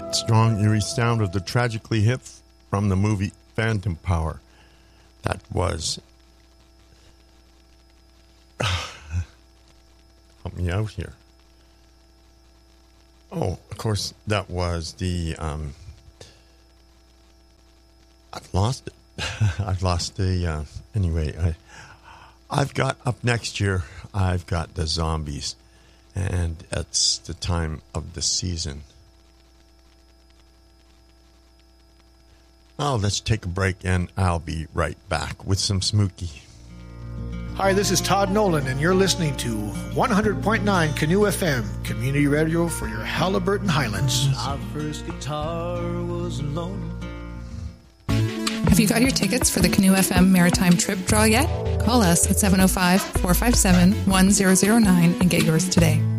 strong, eerie sound of the tragically hit from the movie Phantom Power. That was... help me out here. Oh, of course, that was the... I've lost it. I've lost the... anyway, I've got up next year, I've got the Zombies. And it's the time of the season. Oh, let's take a break and I'll be right back with some Smokey. Hi, this is Todd Nolan, and you're listening to 100.9 Canoe FM, community radio for your Halliburton Highlands. Our first guitar was alone. Have you got your tickets for the Canoe FM Maritime Trip Draw yet? Call us at 705-457-1009 and get yours today.